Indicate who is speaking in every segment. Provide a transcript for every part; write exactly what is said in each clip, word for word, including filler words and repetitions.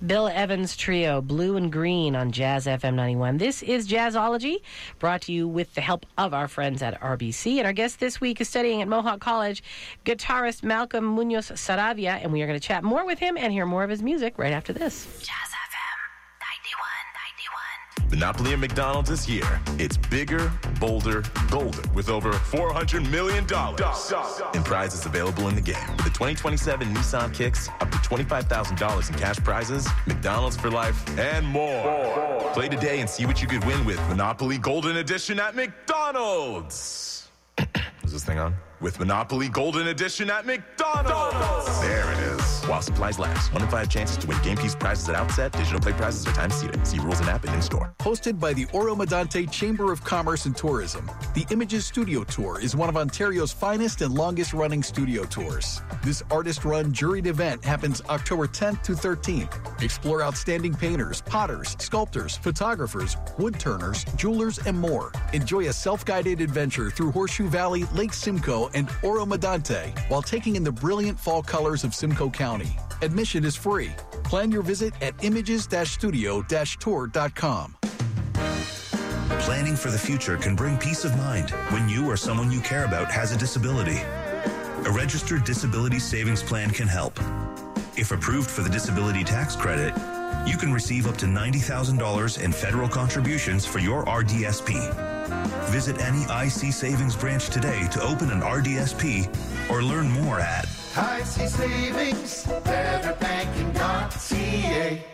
Speaker 1: Bill Evans Trio, Blue and Green on Jazz F M ninety-one. This is Jazzology, brought to you with the help of our friends at R B C. And our guest this week is studying at Mohawk College, guitarist Malcolm Munoz Saravia, and we are going to chat more with him and hear more of his music right after this.
Speaker 2: Jazz F M ninety-one ninety-one.
Speaker 3: Monopoly at McDonald's this year. It's bigger, bolder, golden, with over four hundred million dollars in prizes available in the game. With the twenty twenty-seven Nissan Kicks, up to twenty-five thousand dollars in cash prizes, McDonald's for life, and more. Play today and see what you could win with Monopoly Golden Edition at McDonald's. Is this thing on? With Monopoly Golden Edition at McDonald's. There it is. While supplies last. One in five chances to win game piece prizes at outset. Digital play prizes are time seated. See rules and app and in-store.
Speaker 4: Hosted by the Oro-Medonte Chamber of Commerce and Tourism, the Images Studio Tour is one of Ontario's finest and longest-running studio tours. This artist-run juried event happens October tenth to thirteenth. Explore outstanding painters, potters, sculptors, photographers, woodturners, jewelers, and more. Enjoy a self-guided adventure through Horseshoe Valley, Lake Simcoe, and Oro-Medonte while taking in the brilliant fall colors of Simcoe County. Admission is free. Plan your visit at images studio tour dot com.
Speaker 5: Planning for the future can bring peace of mind when you or someone you care about has a disability. A registered disability savings plan can help. If approved for the disability tax credit, you can receive up to ninety thousand dollars in federal contributions for your R D S P. Visit any I C Savings branch today to open an R D S P or learn more at
Speaker 6: I C Savings, better banking dot C A.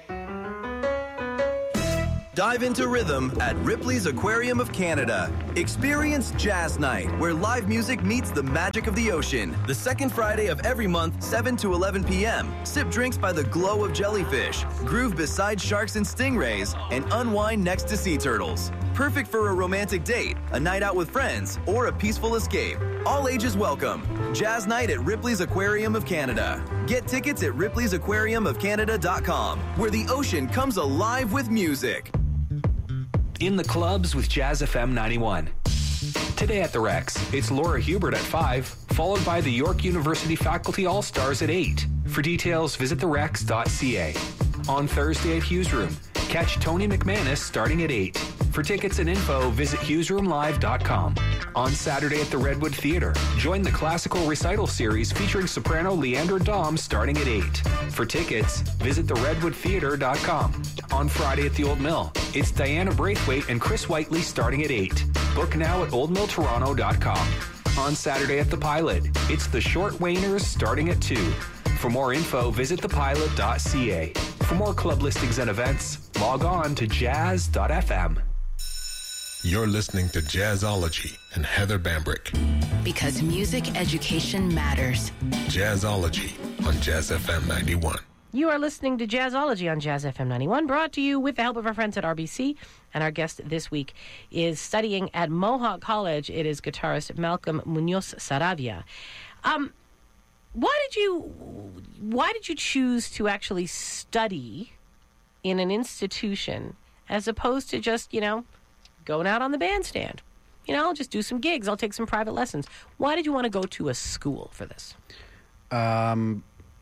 Speaker 7: Dive into rhythm at Ripley's Aquarium of Canada. Experience Jazz Night, where live music meets the magic of the ocean. The second Friday of every month, seven to eleven p.m. Sip drinks by the glow of jellyfish, groove beside sharks and stingrays, and unwind next to sea turtles. Perfect for a romantic date, a night out with friends, or a peaceful escape. All ages welcome. Jazz Night at Ripley's Aquarium of Canada. Get tickets at ripley's aquarium of canada dot com, where the ocean comes alive with music.
Speaker 8: In the clubs with Jazz F M ninety-one. Today at the Rex, it's Laura Hubert at five, followed by the York University Faculty All-Stars at eight. For details, visit the rex dot c a. On Thursday at Hughes Room, catch Tony McManus starting at eight. For tickets and info, visit hughes room live dot com. On Saturday at the Redwood Theatre, join the classical recital series featuring soprano Leandra Dom starting at eight. For tickets, visit the redwood theatre dot com. On Friday at the Old Mill, it's Diana Braithwaite and Chris Whiteley starting at eight. Book now at old mill toronto dot com. On Saturday at the Pilot, it's the Short Wainers starting at two. For more info, visit the pilot dot c a. For more club listings and events, log on to jazz dot f m.
Speaker 9: You're listening to Jazzology and Heather Bambrick.
Speaker 2: Because music education matters.
Speaker 9: Jazzology on Jazz F M ninety-one.
Speaker 1: You are listening to Jazzology on Jazz F M ninety-one, brought to you with the help of our friends at R B C. And our guest this week is studying at Mohawk College. It is guitarist Malcolm Munoz Saravia. Um, why did you why did you choose to actually study in an institution as opposed to just, you know, going out on the bandstand? You know, I'll just do some gigs. I'll take some private lessons. Why did you want to go to a school for this?
Speaker 10: Um,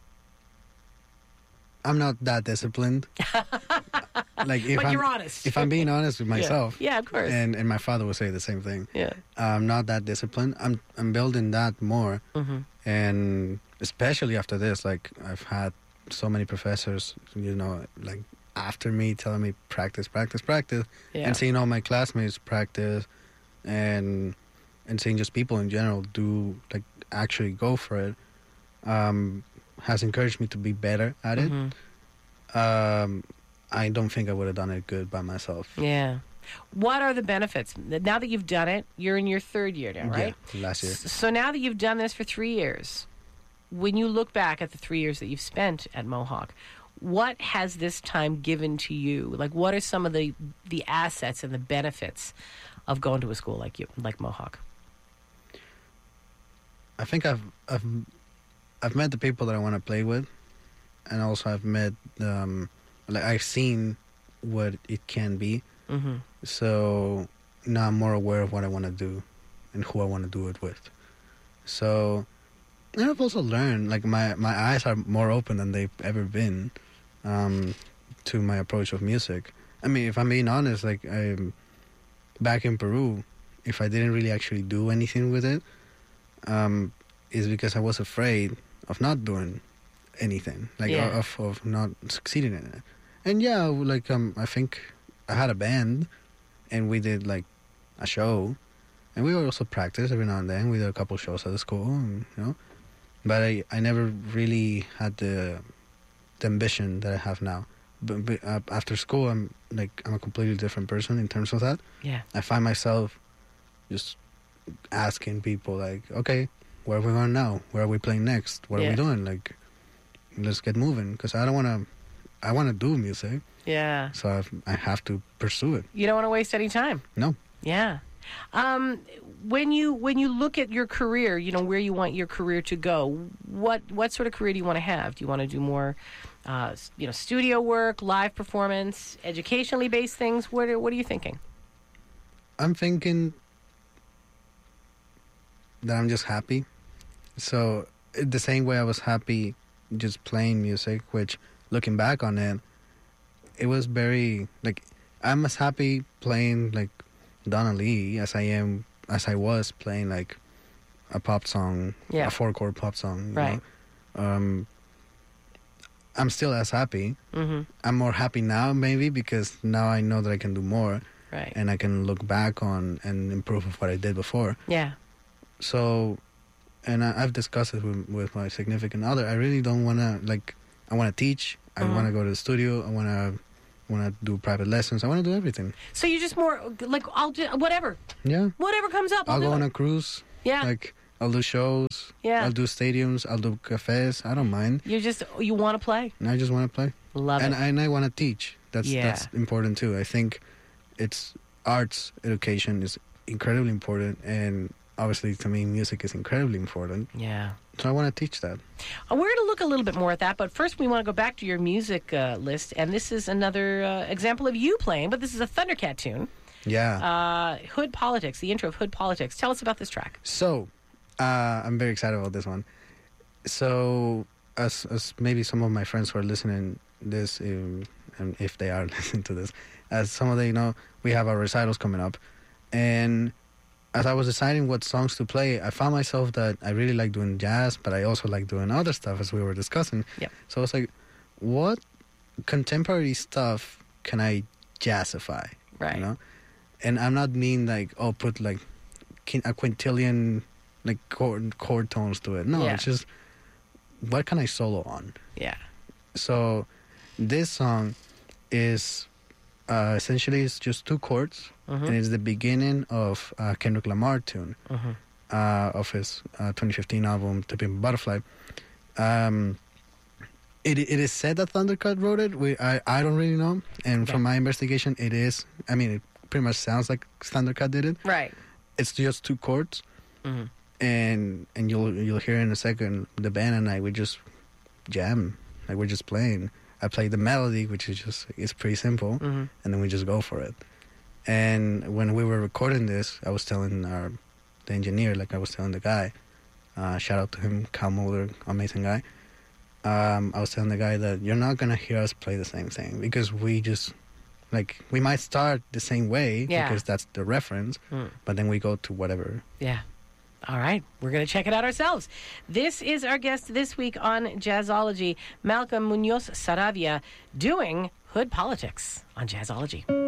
Speaker 10: I'm not that disciplined. Like, if
Speaker 1: but
Speaker 10: I'm,
Speaker 1: you're honest.
Speaker 10: If I'm being honest with myself.
Speaker 1: Yeah, yeah, of course.
Speaker 10: And and my father would say the same thing.
Speaker 1: Yeah.
Speaker 10: I'm not that disciplined. I'm I'm building that more.
Speaker 1: Mm-hmm.
Speaker 10: And especially after this, like, I've had so many professors, you know, like, after me telling me practice, practice, practice.
Speaker 1: Yeah.
Speaker 10: And seeing all my classmates practice and and seeing just people in general do, like, actually go for it, um, has encouraged me to be better at it.
Speaker 1: Mm-hmm.
Speaker 10: Um, I don't think I would have done it good by myself.
Speaker 1: Yeah. What are the benefits? Now that you've done it, you're in your third year now, right?
Speaker 10: Yeah, last year.
Speaker 1: So now that you've done this for three years, when you look back at the three years that you've spent at Mohawk, what has this time given to you? Like, what are some of the, the assets and the benefits of going to a school like you, like Mohawk?
Speaker 10: I think I've I've I've met the people that I want to play with, and also I've met um, like I've seen what it can be.
Speaker 1: Mm-hmm.
Speaker 10: So now I'm more aware of what I want to do and who I want to do it with. So, and I've also learned, like, my, my eyes are more open than they've ever been. Um, to my approach of music. I mean, if I'm being honest, like I, back in Peru, if I didn't really actually do anything with it, um, is because I was afraid of not doing anything, like
Speaker 1: Yeah.
Speaker 10: of of not succeeding in it. And yeah, like um, I think I had a band, and we did like a show, and we also practiced every now and then. We did a couple shows at the school, and, you know. But I, I never really had the the ambition that I have now. But, but uh, after school, I'm like I'm a completely different person in terms of that.
Speaker 1: Yeah.
Speaker 10: I find myself just asking people like, okay, where are we going now? Where are we playing next? What are
Speaker 1: Yeah.
Speaker 10: we doing? Like, let's get moving, because I don't want to. I want to do music,
Speaker 1: Yeah.
Speaker 10: so I've, I have to pursue it.
Speaker 1: You don't want to waste any time.
Speaker 10: No.
Speaker 1: Yeah. Um, when you when you look at your career, you know, where you want your career to go, what what sort of career do you want to have? Do you want to do more, uh, s- you know, studio work, live performance, educationally based things? What are, what are you thinking?
Speaker 10: I'm thinking that I'm just happy. So the same way I was happy just playing music, which looking back on it, it was very like I'm as happy playing like Donna Lee as I am as I was playing like a pop song,
Speaker 1: Yeah.
Speaker 10: a four chord pop song. You
Speaker 1: Right.
Speaker 10: know? Um, I'm still as happy.
Speaker 1: Mm-hmm.
Speaker 10: I'm more happy now, maybe because now I know that I can do more,
Speaker 1: Right.
Speaker 10: and I can look back on and improve of what I did before.
Speaker 1: Yeah.
Speaker 10: So, and I, I've discussed it with, with my significant other. I really don't want to like. I want to teach. I
Speaker 1: Mhm.
Speaker 10: want to go to the studio. I want to want to do private lessons. I want to do everything.
Speaker 1: So you're just more like I'll do whatever,
Speaker 10: Yeah.
Speaker 1: whatever comes up. I'll,
Speaker 10: I'll
Speaker 1: do
Speaker 10: go on
Speaker 1: it.
Speaker 10: a cruise.
Speaker 1: Yeah.
Speaker 10: Like I'll do shows.
Speaker 1: Yeah.
Speaker 10: I'll do stadiums. I'll do cafes. I don't mind.
Speaker 1: You just you want to play.
Speaker 10: And I just want to play.
Speaker 1: Love
Speaker 10: and
Speaker 1: it.
Speaker 10: and I want to teach. That's
Speaker 1: Yeah.
Speaker 10: that's important too. I think it's arts education is incredibly important, and obviously to me music is incredibly important.
Speaker 1: Yeah.
Speaker 10: So I want to teach that.
Speaker 1: Uh, We're going to look a little bit more at that, but first we want to go back to your music uh, list, and this is another uh, example of you playing, but this is a Thundercat tune.
Speaker 10: Yeah.
Speaker 1: Uh, Hood Politics, the intro of Hood Politics. Tell us about this track.
Speaker 10: So, uh, I'm very excited about this one. So, as as maybe some of my friends who are listening this, um, and if they are listening to this, as some of them know, we have our recitals coming up, and as I was deciding what songs to play, I found myself that I really like doing jazz, but I also like doing other stuff, as we were discussing.
Speaker 1: Yep.
Speaker 10: So I was like, what contemporary stuff can I jazzify?
Speaker 1: Right.
Speaker 10: You know, and I'm not mean like oh put like quin- a quintillion like chord chord tones to it. No,
Speaker 1: Yeah.
Speaker 10: it's just what can I solo on?
Speaker 1: Yeah.
Speaker 10: So this song is uh, essentially it's just two chords,
Speaker 1: Mhm.
Speaker 10: and it's the beginning of a Kendrick Lamar tune
Speaker 1: Mhm.
Speaker 10: uh, of his uh, twenty fifteen album "To Pimp a Butterfly." Um, it it is said that Thundercat wrote it. We I, I don't really know, and from my investigation, it is. I mean, it pretty much sounds like Thundercat did it.
Speaker 1: Right.
Speaker 10: It's just two chords,
Speaker 1: Mhm.
Speaker 10: and and you'll you'll hear in a second the band and I we just jam, like we're just playing. I play the melody, which is just it's pretty simple,
Speaker 1: Mhm.
Speaker 10: and then we just go for it. And when we were recording this, I was telling our the engineer, like I was telling the guy, uh, shout out to him, Cal Mulder, amazing guy. Um, I was telling the guy that you're not gonna hear us play the same thing because we just like we might start the same way
Speaker 1: Yeah.
Speaker 10: because that's the reference,
Speaker 1: Mm.
Speaker 10: but then we go to whatever.
Speaker 1: Yeah. All right. We're going to check it out ourselves. This is our guest this week on Jazzology, Malcolm Munoz Saravia, doing Hood Politics on Jazzology.